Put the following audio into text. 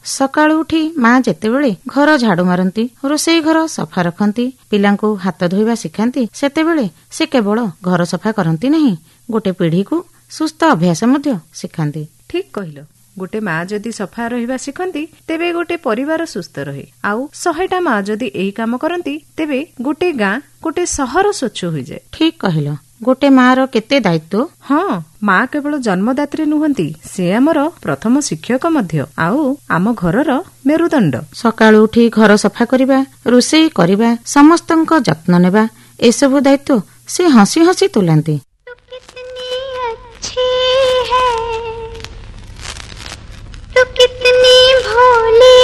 ସକାଳୁ ଉଠି ମା ଯେତେବେଳେ ଘର ଝାଡୁ ମାରନ୍ତି, ରୋଷେଇ ଘର ସଫା ରଖନ୍ତି, ପିଲାଙ୍କୁ ହାତ ଧୋଇବା ଶିଖାନ୍ତି, ସେତେବେଳେ ସେ କେବଳ ଘର ସଫା କରନ୍ତି ନାହିଁ, ଗୋଟେ ପିଢ଼ିକୁ ସୁସ୍ଥ ଅଭ୍ୟାସ ମଧ୍ୟ ଶିଖାନ୍ତି। ଠିକ୍ କହିଲ। ଗୋଟେ ମା ଯଦି ସଫା ରହିବା ଶିଖନ୍ତି ତେବେ ଗୋଟେ ପରିବାର ସୁସ୍ଥ ରହେ। ଆଉ 100ଟା ମା ଯଦି ଏହି କାମ କରନ୍ତି ତେବେ ଗୋଟେ ଗାଁ, ଗୋଟେ ସହର ସ୍ୱଚ୍ଛ ହୋଇଯାଏ। ଠିକ୍ କହିଲ। ଗୋଟେ ମାର କେତେ ଦାୟିତ୍ୱ। ହଁ, ମା କେବଳ ଜନ୍ମଦାତ୍ରୀ ନୁହନ୍ତି, ସେ ଆମର ପ୍ରଥମ ଶିକ୍ଷକ ମଧ୍ୟ, ଆଉ ଆମ ଘରର ମେରୁଦଣ୍ଡ। ସକାଳୁ ଉଠି ଘର ସଫା କରିବା, ରୋଷେଇ କରିବା, ସମସ୍ତଙ୍କ ଯତ୍ନ ନେବା, ଏସବୁ ଦାୟିତ୍ୱ ସେ ହସି ହସି ତୁଲାନ୍ତି। तू कितनी भोली